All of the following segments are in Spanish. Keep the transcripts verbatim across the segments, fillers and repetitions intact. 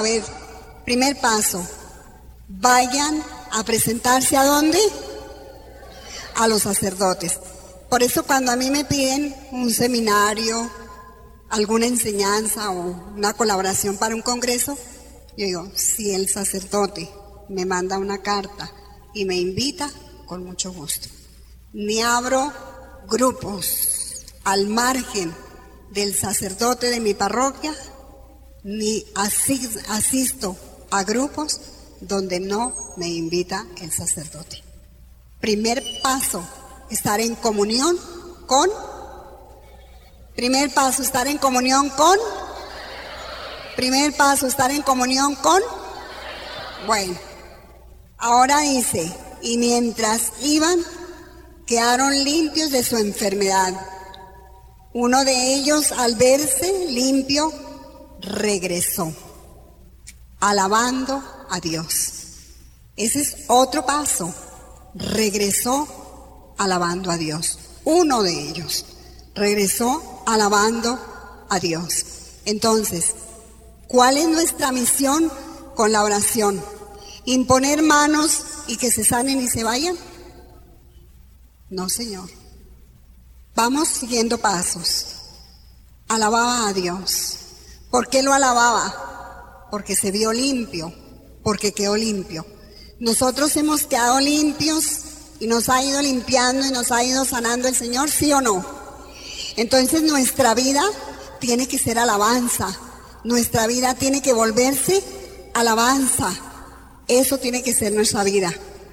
ver, primer paso, vayan a presentarse ¿a dónde? A los sacerdotes. Por eso cuando a mí me piden un seminario, alguna enseñanza o una colaboración para un congreso, yo digo, si el sacerdote me manda una carta y me invita, con mucho gusto. Ni abro grupos al margen del sacerdote de mi parroquia, ni asisto a grupos donde no me invita el sacerdote. Primer paso, estar en comunión con. Primer paso, estar en comunión con. Primer paso, estar en comunión con. Bueno, ahora dice, y mientras iban, quedaron limpios de su enfermedad. Uno de ellos, al verse limpio, regresó, alabando a Dios. Ese es otro paso. Regresó alabando a Dios. Uno de ellos regresó alabando a Dios. Entonces, ¿cuál es nuestra misión con la oración? ¿Imponer manos y que se sanen y se vayan? No, Señor. Vamos siguiendo pasos. Alababa a Dios. ¿Por qué lo alababa? Porque se vio limpio, porque quedó limpio. Nosotros hemos quedado limpios y nos ha ido limpiando y nos ha ido sanando el Señor, ¿sí o no? Entonces nuestra vida tiene que ser alabanza. Nuestra vida tiene que volverse alabanza. Eso tiene que ser nuestra vida.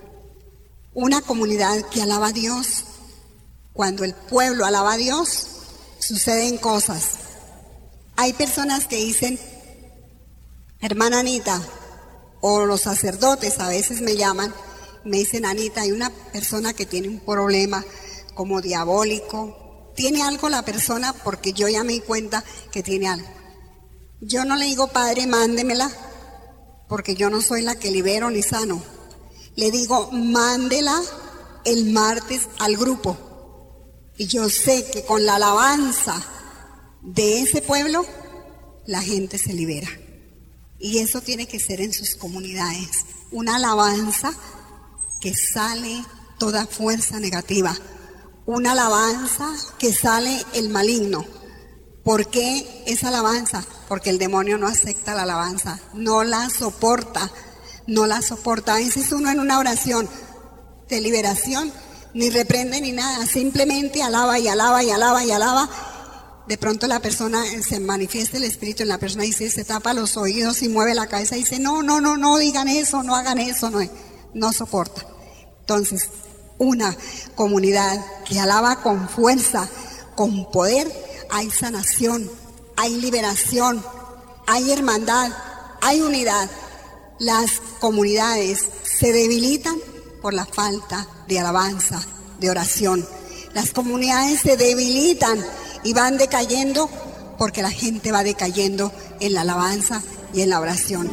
Una comunidad que alaba a Dios. Cuando el pueblo alaba a Dios, suceden cosas. Hay personas que dicen, hermana Anita, o los sacerdotes a veces me llaman, me dicen, Anita, hay una persona que tiene un problema como diabólico. Tiene algo la persona porque yo ya me di cuenta que tiene algo. Yo no le digo, Padre, mándemela, porque yo no soy la que libero ni sano. Le digo, mándela el martes al grupo. Y yo sé que con la alabanza de ese pueblo, la gente se libera. Y eso tiene que ser en sus comunidades. Una alabanza que sale toda fuerza negativa. Una alabanza que sale el maligno. ¿Por qué esa alabanza? Porque el demonio no acepta la alabanza. No la soporta. No la soporta. A veces uno en una oración de liberación ni reprende ni nada. Simplemente alaba y alaba y alaba y alaba. De pronto la persona, se manifiesta el espíritu en la persona y dice, se tapa los oídos y mueve la cabeza y dice, no, no, no, no digan eso, no hagan eso, no, no soporta. Entonces, una comunidad que alaba con fuerza, con poder, hay sanación, hay liberación, hay hermandad, hay unidad. Las comunidades se debilitan por la falta de alabanza, de oración. Las comunidades se debilitan y van decayendo porque la gente va decayendo en la alabanza y en la oración.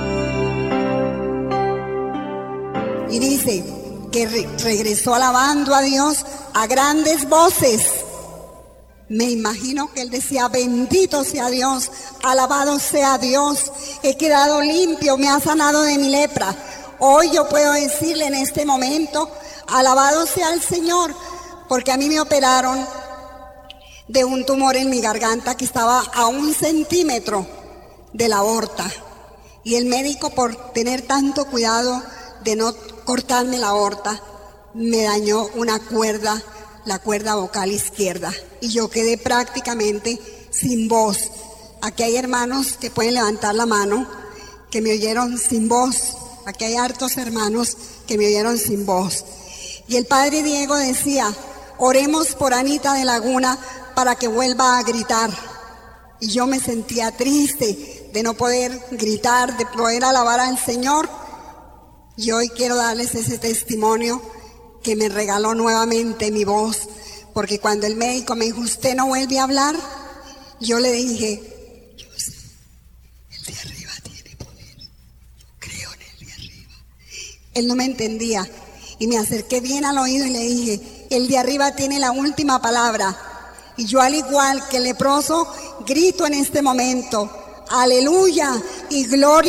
Y dice que re- regresó alabando a Dios a grandes voces. Me imagino que él decía, bendito sea Dios, alabado sea Dios, he quedado limpio, me ha sanado de mi lepra. Hoy yo puedo decirle en este momento, alabado sea el Señor, porque a mí me operaron de un tumor en mi garganta que estaba a un centímetro de la aorta. Y el médico, por tener tanto cuidado de no cortarme la aorta, me dañó una cuerda, la cuerda vocal izquierda. Y yo quedé prácticamente sin voz. Aquí hay hermanos que pueden levantar la mano, que me oyeron sin voz. Aquí hay hartos hermanos que me oyeron sin voz. Y el padre Diego decía, oremos por Anita de Laguna para que vuelva a gritar. Y yo me sentía triste de no poder gritar, de poder alabar al Señor. Y hoy quiero darles ese testimonio que me regaló nuevamente mi voz. Porque cuando el médico me dijo, usted no vuelve a hablar, yo le dije, yo sé, el de arriba tiene poder, yo creo en el de arriba. Él no me entendía y me acerqué bien al oído y le dije, el de arriba tiene la última palabra. Y yo, al igual que el leproso, grito en este momento, aleluya y gloria